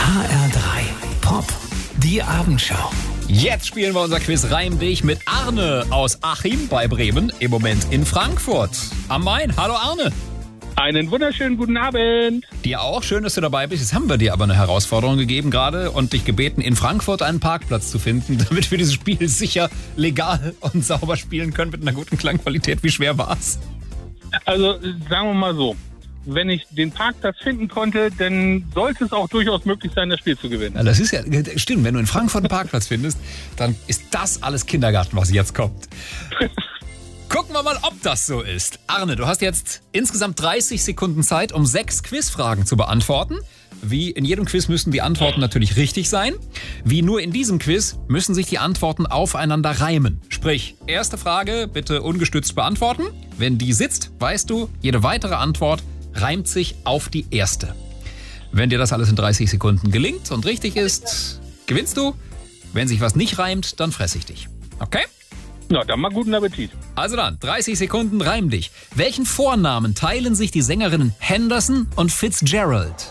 HR3 Pop, die Abendschau. Jetzt spielen wir unser Quiz Reim dich mit Arne aus Achim bei Bremen, im Moment in Frankfurt am Main. Hallo Arne. Einen wunderschönen guten Abend. Dir auch, schön, dass du dabei bist. Jetzt haben wir dir aber eine Herausforderung gegeben gerade und dich gebeten, in Frankfurt einen Parkplatz zu finden, damit wir dieses Spiel sicher, legal und sauber spielen können mit einer guten Klangqualität. Wie schwer war's? Also sagen wir mal so, wenn ich den Parkplatz finden konnte, dann sollte es auch durchaus möglich sein, das Spiel zu gewinnen. Ja, das ist ja, stimmt, wenn du in Frankfurt einen Parkplatz findest, dann ist das alles Kindergarten, was jetzt kommt. Gucken wir mal, ob das so ist. Arne, du hast jetzt insgesamt 30 Sekunden Zeit, um 6 Quizfragen zu beantworten. Wie in jedem Quiz müssen die Antworten natürlich richtig sein. Wie nur in diesem Quiz müssen sich die Antworten aufeinander reimen. Sprich, erste Frage bitte ungestützt beantworten. Wenn die sitzt, weißt du, jede weitere Antwort reimt sich auf die erste. Wenn dir das alles in 30 Sekunden gelingt und richtig ist, gewinnst du. Wenn sich was nicht reimt, dann fresse ich dich. Okay? Na, dann mal guten Appetit. Also dann, 30 Sekunden, reim dich. Welchen Vornamen teilen sich die Sängerinnen Henderson und Fitzgerald?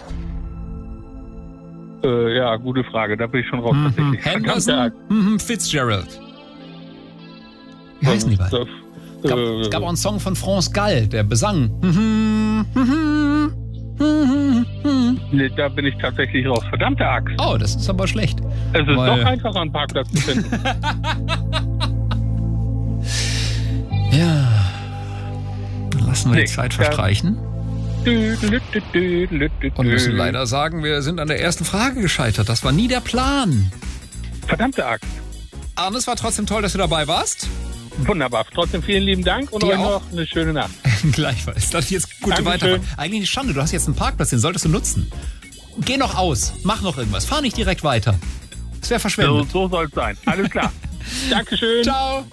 Ja, gute Frage, da bin ich schon raus. Tatsächlich. Henderson, Fitzgerald. Wie heißen die beiden? Es gab auch einen Song von France Gall, der besang. Nee, da bin ich tatsächlich raus. Verdammte Axt. Oh, das ist aber schlecht. Es ist doch einfacher, einen Parkplatz zu finden. Ja. Dann lassen wir die Zeit verstreichen. Und müssen leider sagen, wir sind an der ersten Frage gescheitert. Das war nie der Plan. Verdammte Axt. Arne, es war trotzdem toll, dass du dabei warst. Wunderbar. Trotzdem vielen lieben Dank und euch noch eine schöne Nacht. Gleichfalls. Dann jetzt gute Weiterfahrt. Eigentlich eine Schande, du hast jetzt einen Parkplatz, den solltest du nutzen. Geh noch aus, mach noch irgendwas, fahr nicht direkt weiter. Das wäre verschwendet. So soll es sein. Alles klar. Dankeschön. Ciao.